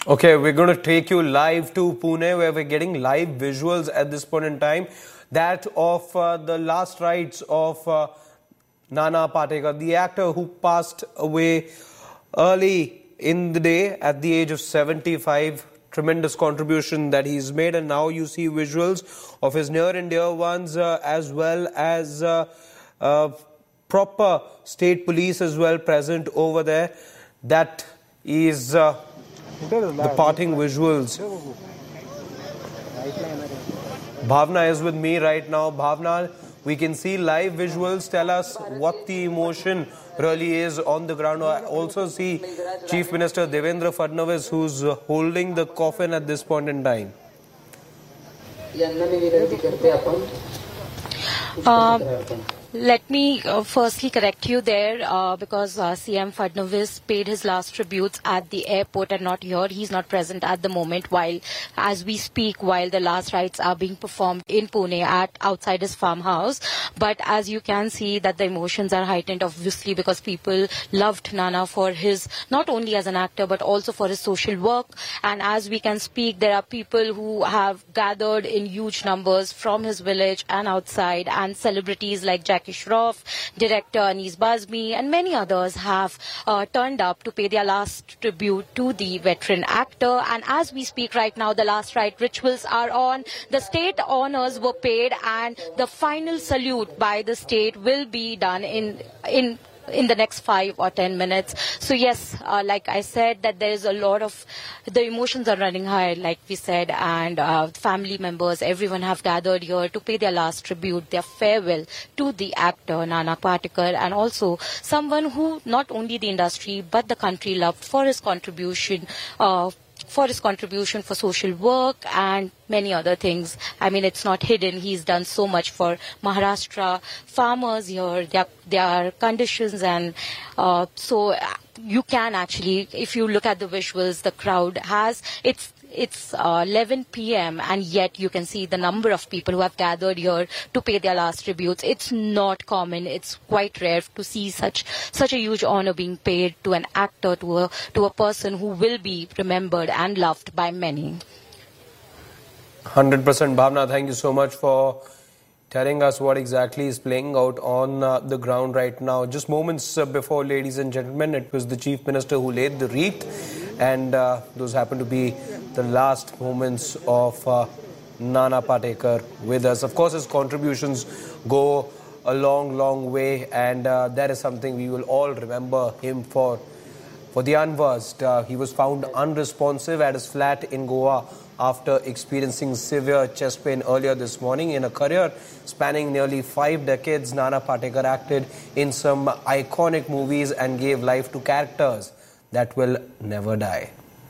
Okay, we're going to take you live to Pune, where we're getting live visuals at this point in time. That of the last rites of Nana Patekar, the actor who passed away early in the day at the age of 75. Tremendous contribution that he's made, and now you see visuals of his near and dear ones, as well as proper state police as well present over there. That is the parting visuals. Bhavna is with me right now. Bhavna, we can see live visuals. Tell us what the emotion really is on the ground. I also see Chief Minister Devendra Fadnavis, who's holding the coffin at this point in time. Let me firstly correct you there because CM Fadnavis paid his last tributes at the airport and not here. He's not present at the moment as we speak, while the last rites are being performed in Pune outside his farmhouse. But as you can see that the emotions are heightened, obviously, because people loved Nana for his, not only as an actor, but also for his social work. And as we can speak, there are people who have gathered in huge numbers from his village and outside, and celebrities like Jackie Shroff, director Anees Bazmi, and many others have turned up to pay their last tribute to the veteran actor. And as we speak right now, the last rite rituals are on. The state honors were paid, and the final salute by the state will be done in the next 5 or 10 minutes. So yes, like I said, that there is a lot of, the emotions are running high, like we said, and family members, everyone have gathered here to pay their last tribute, their farewell to the actor Nana Patekar, and also someone who not only the industry but the country loved for his contribution for social work and many other things. I mean, it's not hidden. He's done so much for Maharashtra farmers here, their conditions, and so you can actually, if you look at the visuals, the crowd has, it's 11 p.m. and yet you can see the number of people who have gathered here to pay their last tributes. It's not common. It's quite rare to see such a huge honor being paid to an actor, to a person who will be remembered and loved by many. 100%, Bhavna. Thank you so much for telling us what exactly is playing out on the ground right now. Just moments before, ladies and gentlemen, it was the Chief Minister who laid the wreath, and those happen to be the last moments of Nana Patekar with us. Of course, his contributions go a long, long way, and that is something we will all remember him for. For the unversed, he was found unresponsive at his flat in Goa after experiencing severe chest pain earlier this morning. In a career spanning nearly 5 decades, Nana Patekar acted in some iconic movies and gave life to characters that will never die.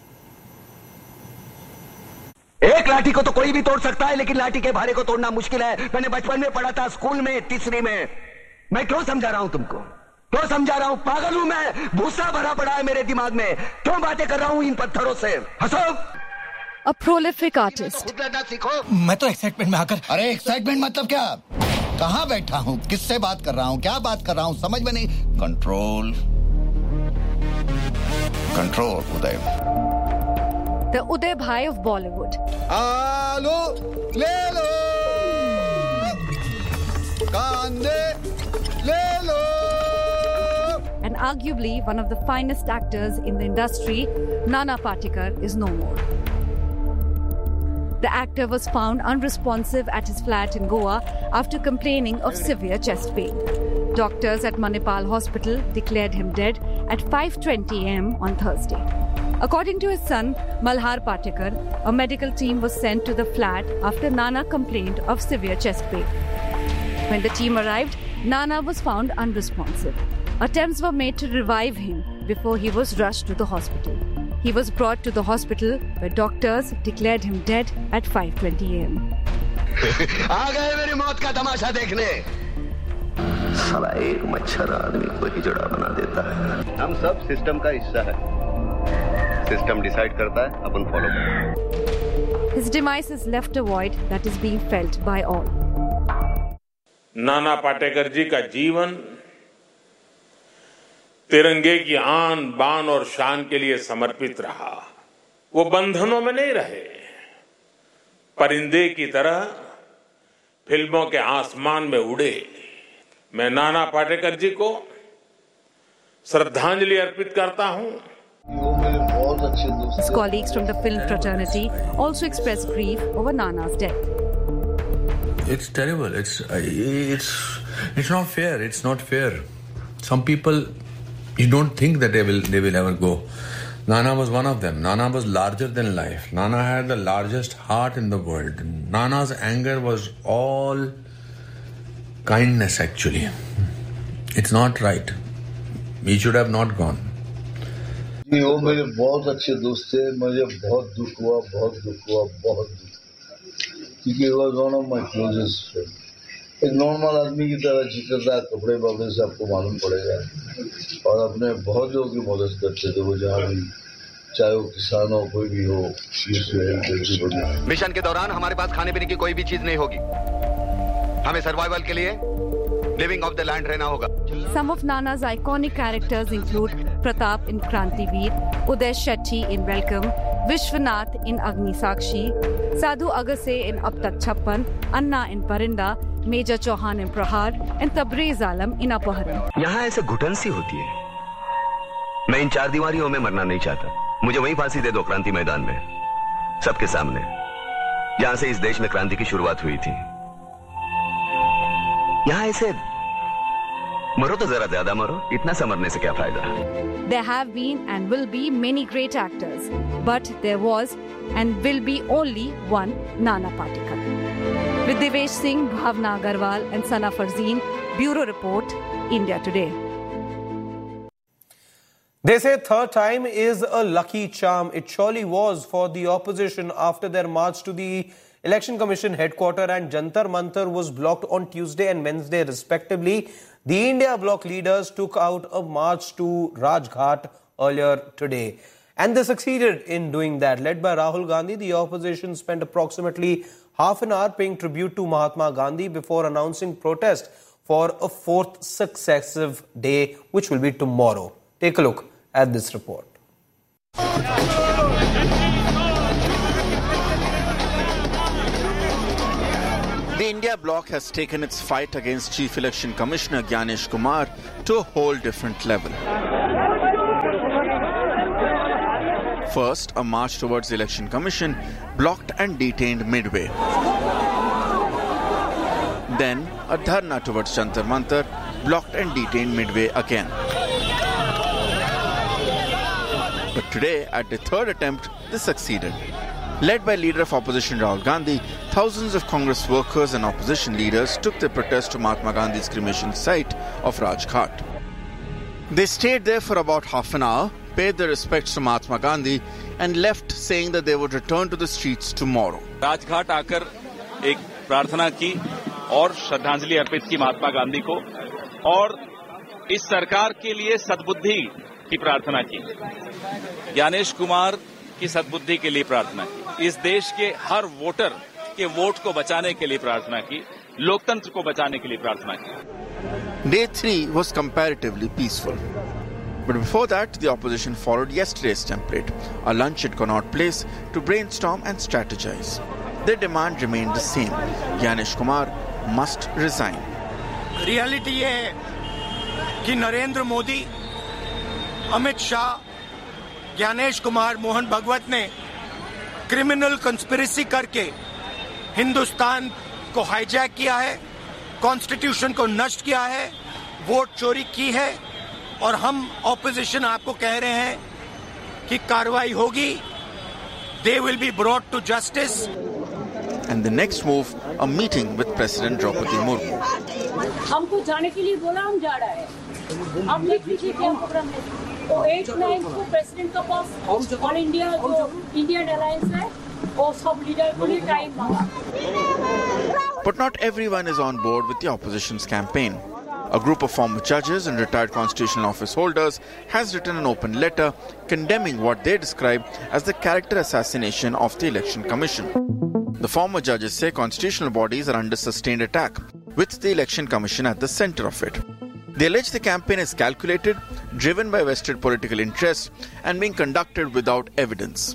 एक लाठी को तो कोई भी तोड़ सकता है, लेकिन लाठी के भारे को तोड़ना मुश्किल है। मैंने बचपन में पढ़ा था, स्कूल में, तीसरी में। मैं क्यों समझा रहा हूं तुमको? क्यों समझा रहा हूं? पागल हूं मैं? भूसा भरा पड़ा है मेरे दिमाग में। क्यों बातें कर रहा हूं इन पत्थरों से? हंसो। A prolific artist. मैं तो एक्साइटमेंट में आकर, अरे एक्साइटमेंट मतलब क्या? कहां बैठा हूं? किससे बात कर रहा हूं? क्या बात कर रहा हूं? समझ में नहीं। Control Uday. The Uday Bhai of Bollywood. आलू ले लो, कांदे ले लो. And arguably one of the finest actors in the industry, Nana Patekar is no more. The actor was found unresponsive at his flat in Goa after complaining of severe chest pain. Doctors at Manipal Hospital declared him dead at 5:20 a.m. on Thursday. According to his son, Malhar Patekar, a medical team was sent to the flat after Nana complained of severe chest pain. When the team arrived, Nana was found unresponsive. Attempts were made to revive him before he was rushed to the hospital. He was brought to the hospital where doctors declared him dead at 5:20 a.m. आ गए मेरी मौत का तमाशा देखने। साला एक मच्छर आदमी को हिजड़ा बना देता है। हम सब सिस्टम का हिस्सा है। सिस्टम डिसाइड करता है, अपन फॉलो करते हैं। His demise has left a void that is being felt by all. Nana Patekar जी का जीवन तिरंगे की आन बान और शान के लिए समर्पित रहा। वो बंधनों में नहीं रहे, परिंदे की तरह फिल्मों के आसमान में उड़े। मैं नाना पाटेकर जी को श्रद्धांजलि अर्पित करता हूं। His colleagues from the film fraternity also expressed grief over Nana's death. It's terrible. It's not fair. It's not fair. Some people, you don't think that they will ever go. Nana was one of them. Nana was larger than life. Nana had the largest heart in the world. Nana's anger was all kindness, actually. It's not right. He should have not gone. वो मेरे बहुत अच्छे दोस्त थे। मुझे बहुत दुख हुआ क्योंकि वो one of my closest friend. एक नॉर्मल आदमी की तरह जीता, कपड़े बदले से आपको मालूम पड़ेगा, और अपने बहुत लोगों की मदद करते थे वो, जहाँ भी, चाहे वो किसान हो, कोई भी हो। मिशन के दौरान हमारे पास खाने पीने की कोई भी चीज नहीं होगी। हमें सर्वाइवल के लिए लिविंग ऑफ द लैंड रहना होगा। Some of Nana's iconic characters include Pratap in Krantiveer, Uday Shetty in Welcome, Vishwanath in Agni Sakshi, Sadhu Agase in Ab Tak Chappan, Anna in Parinda, Major Chauhan in Prahar, and Tabriz Alam in Apaharan. यहाँ ऐसे घुटन सी होती है। मैं इन चार दीवारियों में मरना नहीं चाहता। मुझे वहीं फांसी दे दो, क्रांति मैदान में, सबके सामने, जहाँ से इस देश में क्रांति की शुरुआत हुई थी। यहाँ ऐसे मरो तो जरा ज्यादा मरो, इतना सा मरने से क्या फायदा। There have been and will be many great actors, but there was and will be only one Nana Patekar. With Devesh Singh, Bhavna Agarwal and Sana Farzeen, Bureau Report, India Today. They say third time is a lucky charm. It surely was for the opposition after their march to the Election Commission headquarters and Jantar Mantar was blocked on Tuesday and Wednesday respectively. The India bloc leaders took out a march to Rajghat earlier today. And they succeeded in doing that. Led by Rahul Gandhi, the opposition spent approximately half an hour paying tribute to Mahatma Gandhi before announcing protest for a fourth successive day, which will be tomorrow. Take a look at this report. The India bloc has taken its fight against Chief Election Commissioner Gyanesh Kumar to a whole different level. First, a march towards the Election Commission blocked and detained midway. Then, a dharna towards Jantar Mantar blocked and detained midway again. But today, at the third attempt, they succeeded. Led by leader of opposition Rahul Gandhi, thousands of Congress workers and opposition leaders took their protest to Mahatma Gandhi's cremation site of Rajghat. They stayed there for about half an hour, paid their respects to Mahatma Gandhi and left saying that they would return to the streets tomorrow. Rajghat आकर एक प्रार्थना की और श्रद्धांजलि अर्पित की महात्मा गांधी को और इस सरकार के लिए सद्बुद्धि की प्रार्थना की। ज्ञानेश कुमार की सद्बुद्धि के लिए प्रार्थना की। इस देश के हर वोटर के वोट को बचाने के लिए प्रार्थना की, लोकतंत्र को बचाने के लिए प्रार्थना की। Day 3 was comparatively peaceful. But before that, the opposition followed yesterday's template, a lunch at Connaught Place to brainstorm and strategize. Their demand remained the same. Gyanesh Kumar must resign. Reality है कि नरेंद्र मोदी, अमित शाह, ज्ञानेश कुमार, मोहन भगवत ने criminal conspiracy करके हिंदुस्तान को hijack किया है, constitution को नष्ट किया है, वोट चोरी की है और हम ऑपोजिशन आपको कह रहे हैं कि कार्रवाई होगी. They will be brought to justice. And the next move, a meeting with President Draupadi Murmu. हमको जाने के लिए बोला, हम जा रहे हैं. आप लिख लीजिए क्या प्रोग्राम है. तो 8-9 को प्रेसिडेंट का पास ऑल इंडिया जो इंडियन अलायंस है वो सब लीडर को लिए टाइम मांगा. But not everyone is on board with the opposition's campaign. A group of former judges and retired constitutional office holders has written an open letter condemning what they describe as the character assassination of the Election Commission. The former judges say constitutional bodies are under sustained attack, with the Election Commission at the center of it. They allege the campaign is calculated, driven by vested political interests, and being conducted without evidence.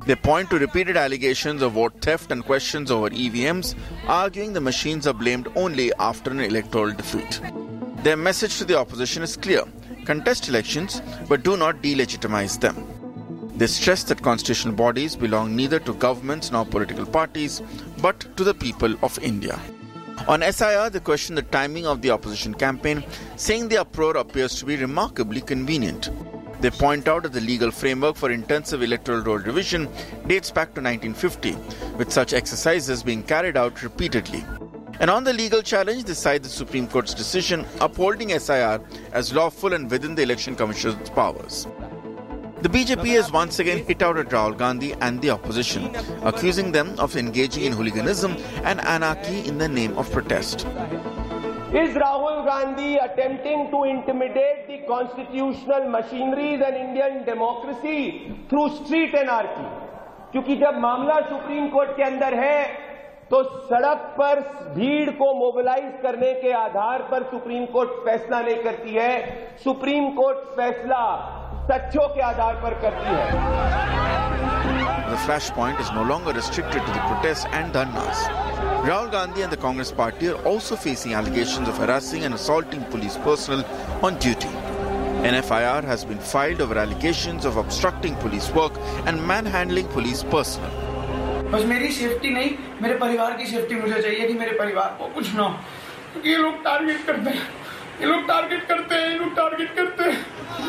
They point to repeated allegations of vote theft and questions over EVMs, arguing the machines are blamed only after an electoral defeat. Their message to the opposition is clear: contest elections, but do not delegitimize them. They stress that constitutional bodies belong neither to governments nor political parties, but to the people of India. On SIR, they question the timing of the opposition campaign, saying the uproar appears to be remarkably convenient. They point out that the legal framework for intensive electoral roll revision dates back to 1950, with such exercises being carried out repeatedly. And on the legal challenge, they cite the Supreme Court's decision upholding SIR as lawful and within the Election Commission's powers. The BJP has once again hit out at Rahul Gandhi and the opposition, accusing them of engaging in hooliganism and anarchy in the name of protest. Is Rahul Gandhi attempting to intimidate the constitutional machineries and Indian democracy through street anarchy? क्योंकि जब मामला supreme court के अंदर है, तो सड़क पर भीड़ को मोबिलाइज करने के आधार पर सुप्रीम कोर्ट फैसला नहीं करती है. सुप्रीम कोर्ट फैसला तथ्यों के आधार पर करती है. The flashpoint is no longer restricted to the protests and dharnas. Rahul Gandhi and the Congress party are also facing allegations of harassing and assaulting police personnel on duty. An FIR has been filed over allegations of obstructing police work and manhandling police personnel. बस मेरी safety नहीं, मेरे परिवार की safety मुझे चाहिए कि मेरे परिवार को कुछ ना हो. क्योंकि ये लोग टारगेट करते हैं, ये लोग टारगेट करते हैं, ये लोग टारगेट करते हैं.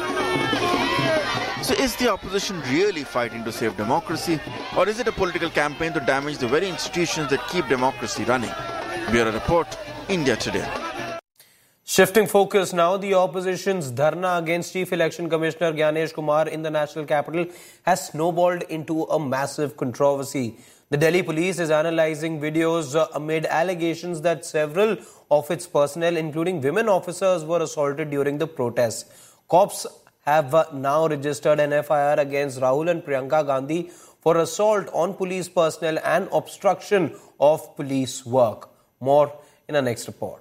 So is the opposition really fighting to save democracy, or is it a political campaign to damage the very institutions that keep democracy running? Bureau Report, India Today. Shifting focus now, the opposition's dharna against Chief Election Commissioner Gyanesh Kumar in the national capital has snowballed into a massive controversy. The Delhi police is analysing videos amid allegations that several of its personnel, including women officers, were assaulted during the protests. Cops have now registered an FIR against Rahul and Priyanka Gandhi for assault on police personnel and obstruction of police work. More in our next report.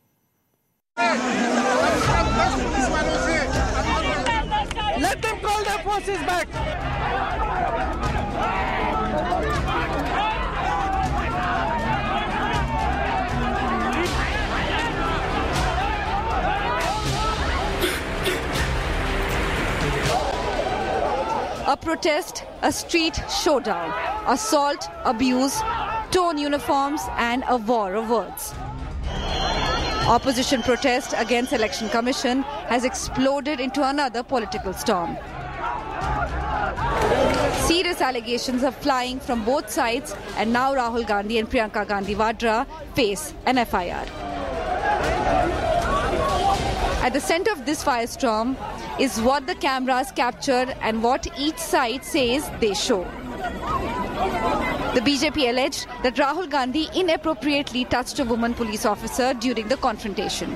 Let them call their forces back. A protest, a street showdown, assault, abuse, torn uniforms and a war of words. Opposition protest against Election Commission has exploded into another political storm. Serious allegations are flying from both sides, and now Rahul Gandhi and Priyanka Gandhi Vadra face an FIR. At the center of this firestorm is what the cameras captured and what each side says they show. The BJP alleged that Rahul Gandhi inappropriately touched a woman police officer during the confrontation.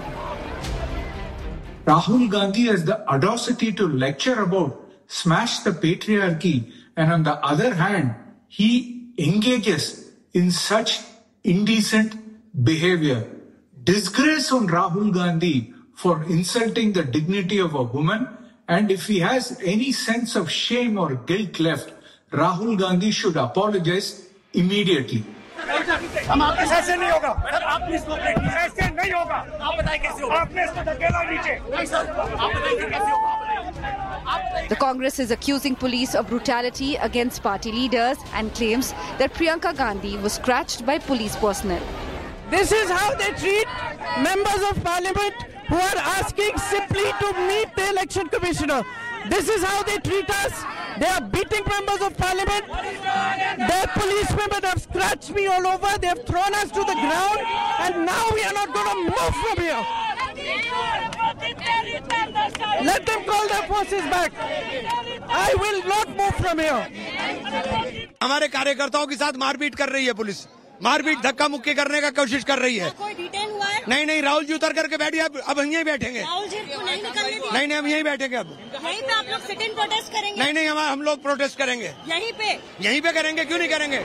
Rahul Gandhi has the audacity to lecture about smash the patriarchy, and on the other hand, he engages in such indecent behavior. Disgrace on Rahul Gandhi for insulting the dignity of a woman, and if he has any sense of shame or guilt left, Rahul Gandhi should apologize immediately. हम आपके साथ ऐसे नहीं होगा sir, आप please cooperate कीजिए. ऐसे नहीं होगा. आप बताइए कैसे होगा. आपने इसको धकेला नीचे. नहीं सर, आप बताइए कैसे होगा. The Congress is accusing police of brutality against party leaders and claims that Priyanka Gandhi was scratched by police personnel. This is how they treat members of parliament who are asking simply to meet the election commissioner. This is how they treat us. They are beating members of parliament. Their policemen have scratched me all over. They have thrown us to the ground, and now we are not going to move from here. Let them call their forces back. I will not move from here. हमारे कार्यकर्ताओं के साथ मारपीट कर रही है police. मारपीट धक्का मुक्की करने का कोशिश कर रही है. कोई डिटेन हुआ है? नहीं राहुल जी उतर करके बैठिए. अब यहीं बैठेंगे. राहुल जी को नहीं निकलने दिया. नहीं हम यहीं बैठेंगे. अब यहीं पे आप लोग सिट इन प्रोटेस्ट करेंगे? नहीं हम लोग प्रोटेस्ट करेंगे. यहीं पे करेंगे. क्यों नहीं करेंगे?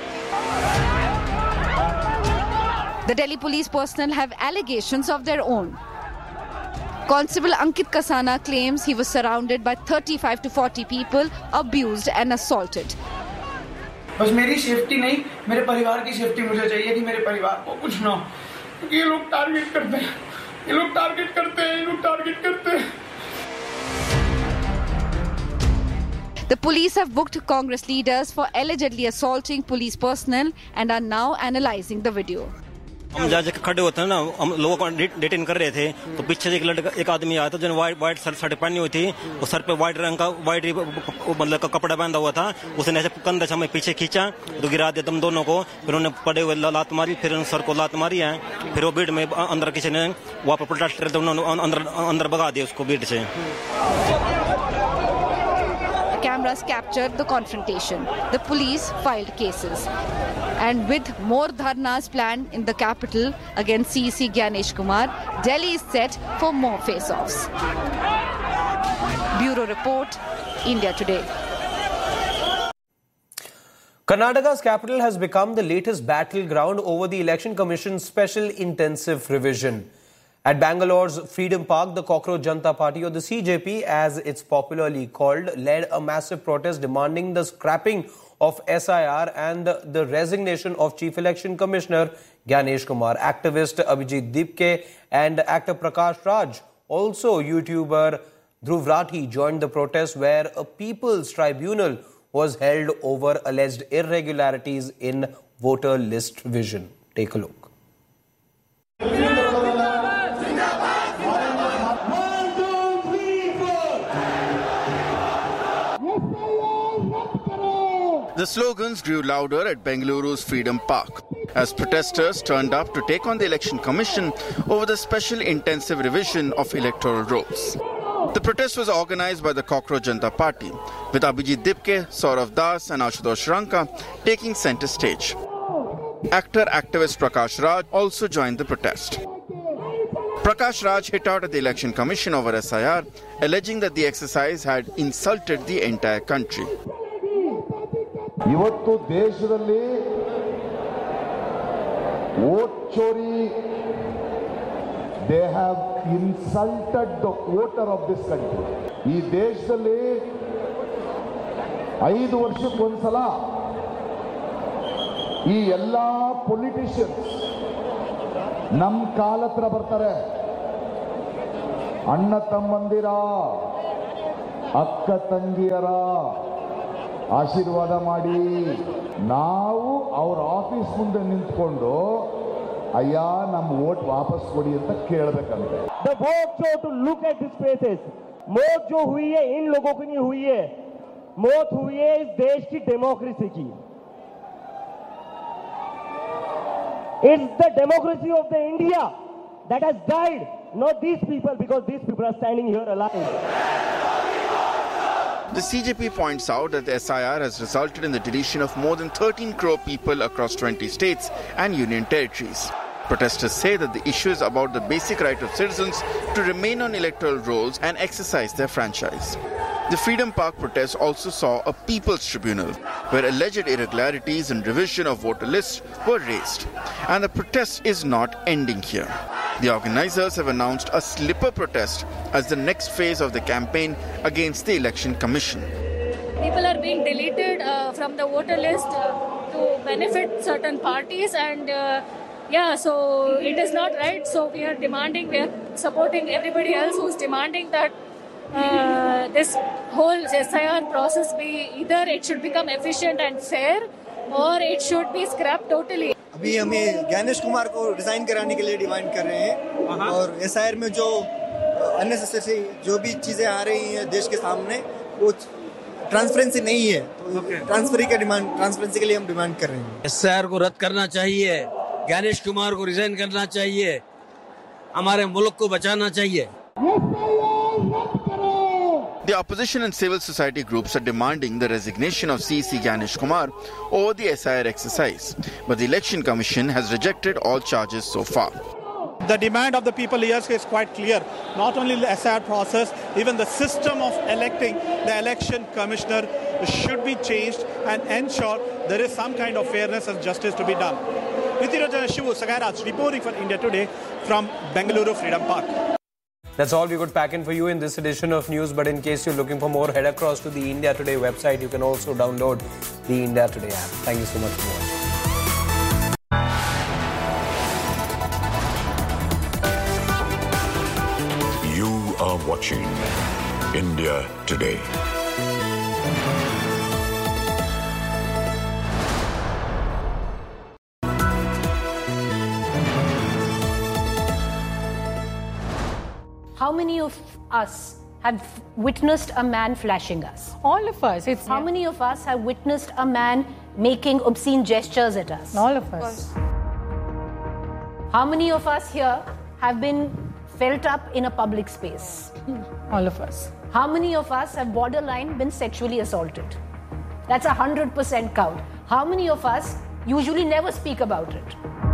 The Delhi police personnel have allegations of their own. Constable Ankit Kasana claims he was surrounded by 35 to 40 people, abused and assaulted. बस मेरी सेफ्टी नहीं, मेरे परिवार की सेफ्टी मुझे चाहिए कि मेरे परिवार को कुछ ना हो, क्योंकि ये लोग टारगेट करते हैं, ये लोग टारगेट करते हैं, ये लोग टारगेट करते हैं। The police have booked Congress leaders for allegedly assaulting police personnel and are now analyzing the video. हम जहाँ खड़े होते हैं ना, हम लोगों को डिटेन कर रहे थे, तो पीछे से एक आदमी आया था जिन्होंने वाइट शर्ट पहनी हुई थी और सर पे वाइट रंग का मतलब का कपड़ा बांधा हुआ था। उसने ऐसे कंधे से हमें पीछे खींचा तो गिरा दिया दम दोनों को, फिर उन्होंने पड़े हुए लात मारी, फिर सर को लात मारी है, फिर वो भीड़ में अंदर किसी ने वहाँ पर प्रोटेस्ट कर दिया, उन्होंने अंदर भगा दिया उसको भीड़ से। Cameras captured the confrontation. The police filed cases. And with more dharnas planned in the capital against CEC Gyanesh Kumar, Delhi is set for more face-offs. Bureau Report, India Today. Karnataka's capital has become the latest battleground over the Election Commission's special intensive revision. At Bangalore's Freedom Park, the Cockroach Janata Party, or the CJP as it's popularly called, led a massive protest demanding the scrapping of SIR and the resignation of Chief Election Commissioner Gyanesh Kumar. Activist Abhijit Dipke and actor Prakash Raj, also YouTuber Dhruv Rathi, joined the protest where a People's Tribunal was held over alleged irregularities in voter list revision. Take a look. The slogans grew louder at Bengaluru's Freedom Park as protesters turned up to take on the Election Commission over the special intensive revision of electoral rolls. The protest was organized by the Cockroach Janata Party, with Abhijit Dipke, Saurav Das and Ashutosh Ranka taking centre stage. Activist Prakash Raj also joined the protest. Prakash Raj hit out at the Election Commission over SIR, alleging that the exercise had insulted the entire country. ಇವತ್ತು ದೇಶದಲ್ಲಿ vote Chori, they have insulted the voter of this country. ಈ ದೇಶದಲ್ಲಿ 5 ವರ್ಷಕ್ಕೊಂದ್ಸಲ ಈ ಎಲ್ಲಾ politicians ನಮ್ಮ ಕಾಲ ಹತ್ರ ಬರ್ತಾರೆ. ಅಣ್ಣ ತಮ್ಮಂದಿರ, ಅಕ್ಕ ತಂಗಿಯರ ಆಶೀರ್ವಾದ ಮಾಡಿ ನಾವು ಅವ್ರ ಆಫೀಸ್ ಮುಂದೆ ನಿಂತ್ಕೊಂಡು ಅಯ್ಯ ನಮ್ಮ ವೋಟ್ ವಾಪಸ್ ಕೊಡಿ ಅಂತ ಕೇಳಬೇಕಂತೆ. The vote show to look at these faces. मौत जो हुई है इन लोगों की नहीं हुई है, मौत हुई है इस देश की डेमोक्रेसी की. It's the democracy of the India that has died, not these people, because these people are standing here alive. The CJP points out that the SIR has resulted in the deletion of more than 13 crore people across 20 states and union territories. Protesters say that the issue is about the basic right of citizens to remain on electoral rolls and exercise their franchise. The Freedom Park protest also saw a People's Tribunal, where alleged irregularities in revision of voter lists were raised. And the protest is not ending here. The organizers have announced a slipper protest as the next phase of the campaign against the Election Commission. People are being deleted from the voter list to benefit certain parties, and so it is not right. So we are supporting everybody else who is demanding that this whole SIR process either it should become efficient and fair or it should be scrapped totally. अभी हमें ज्ञानेश कुमार को resign कराने के लिए demand कर रहे हैं और एसआईआर में जो अननेसेसरी जो भी चीजें आ रही हैं देश के सामने वो ट्रांसपेरेंसी नहीं है, तो ट्रांसपेरेंसी के लिए हम डिमांड कर रहे हैं. एसआईआर को रद्द करना चाहिए, ज्ञानेश कुमार को रिजाइन करना चाहिए, हमारे मुल्क को बचाना चाहिए. The opposition and civil society groups are demanding the resignation of CEC Gyanesh Kumar over the SIR exercise, but the Election Commission has rejected all charges so far. The demand of the people here is quite clear. Not only the SIR process, even the system of electing the election commissioner should be changed and ensure there is some kind of fairness and justice to be done. Nithiranjan Shivu Sagaraj reporting for India Today from Bengaluru Freedom Park. That's all we could pack in for you in this edition of news. But in case you're looking for more, head across to the India Today website. You can also download the India Today app. Thank you so much for watching. You are watching India Today. How many of us have witnessed a man flashing us? All of us. How many of us have witnessed a man making obscene gestures at us? All of us. How many of us here have been felt up in a public space? All of us. How many of us have borderline been sexually assaulted? That's 100% count. How many of us usually never speak about it?